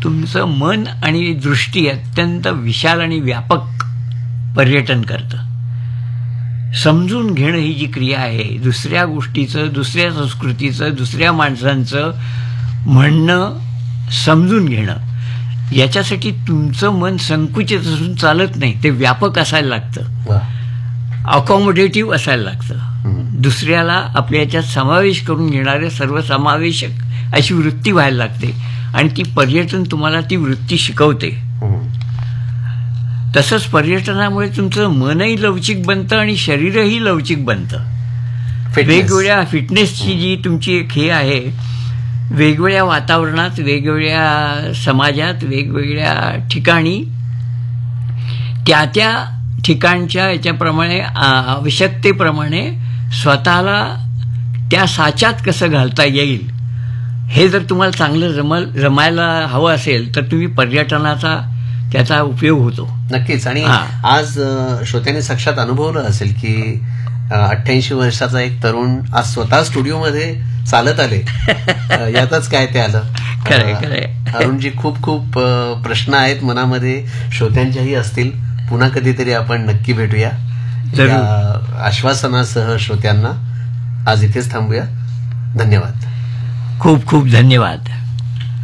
तुमचं मन आणि दृष्टी अत्यंत विशाल आणि व्यापक पर्यटन करतं. समजून घेणं ही जी क्रिया आहे, दुसऱ्या गोष्टीचं, दुसऱ्या संस्कृतीचं, दुसऱ्या माणसांचं म्हणणं समजून घेणं, याच्यासाठी तुमचं मन संकुचित असून चालत नाही. ते व्यापक असायला लागतं, अकॉमोडेटिव्ह असायला लागतं. दुसऱ्याला आपल्या याच्यात समावेश करून घेणारे सर्वसमावेशक अशी वृत्ती व्हायला लागते आणि ती पर्यटन तुम्हाला ती वृत्ती शिकवते. तसंच पर्यटनामुळे तुमचं मनही लवचिक बनतं आणि शरीरही लवचिक बनतं. वेगवेगळ्या फिटनेसची जी तुमची एक हे आहे, वेगवेगळ्या वातावरणात, वेगवेगळ्या समाजात, वेगवेगळ्या ठिकाणी त्या त्या ठिकाणच्या याच्याप्रमाणे आवश्यकतेप्रमाणे स्वतःला त्या साच्यात कसं घालता येईल हे जर तुम्हाला चांगलं जमायला हवं असेल तर तुम्ही पर्यटनाचा त्याचा उपयोग होतो. नक्कीच. आणि आज श्रोत्यांनी साक्षात अनुभवलं असेल की 88 वर्षाचा एक तरुण आज स्वतः स्टुडिओमध्ये चालत आले. यातच काय ते आलं. खरंय. अरुणजी, खूप खूप प्रश्न आहेत मनामध्ये, श्रोत्यांच्याही असतील. पुन्हा कधीतरी आपण नक्की भेटूया. या आश्वासनासह श्रोत्यांना आज इथेच थांबूया. धन्यवाद. खूप खूप धन्यवाद.